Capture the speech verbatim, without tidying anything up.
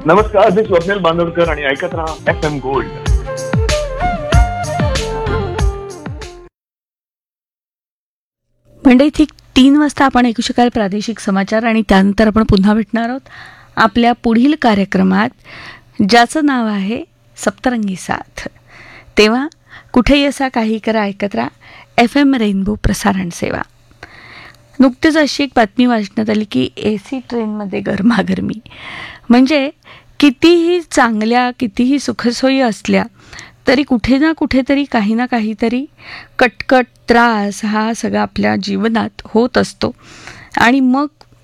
नमस्कार, मी स्वप्नील बांदोडकर आणि ऐकत राहा एफ एम गोल्ड. म्हणजे ठीक तीन वाजता आपण ऐकू शकाल प्रादेशिक समाचार आणि त्यानंतर आपण पुन्हा भेटणार आहोत आपल्या पुढील कार्यक्रमात, ज्याचं नाव आहे सप्तरंगी साथ. तेव्हा कुठेही असा काही करा, ऐकत राहा एफ एम रेनबो प्रसारण सेवा. नुकतीच अशी एक बातमी वाचण्यात आली की ए सी ट्रेनमध्ये गरमागरमी. म्हणजे कितीही चांगल्या, कितीही सुखसोयी असल्या तरी कुठे ना कुठेतरी काही ना काहीतरी कटकट, त्रास हा सगळा आपल्या जीवनात होत असतो. आणि मग